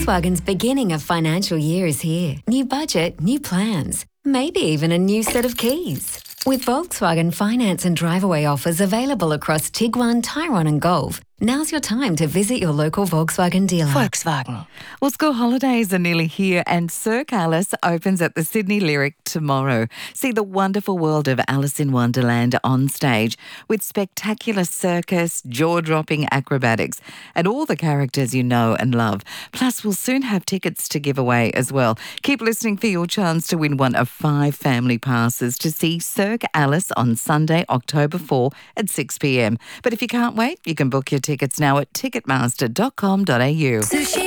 Volkswagen's beginning of financial year is here. New budget, new plans, maybe even a new set of keys. With Volkswagen finance and drive-away offers available across Tiguan, Tyrone and Golf, now's your time to visit your local Volkswagen dealer. Volkswagen. Well, school holidays are nearly here and Cirque Alice opens at the Sydney Lyric tomorrow. See the wonderful world of Alice in Wonderland on stage with spectacular circus, jaw-dropping acrobatics and all the characters you know and love. Plus, we'll soon have tickets to give away as well. Keep listening for your chance to win one of 5 family passes to see Cirque Alice on Sunday, October 4 at 6 p.m. But if you can't wait, you can book your tickets now at ticketmaster.com.au. Sushi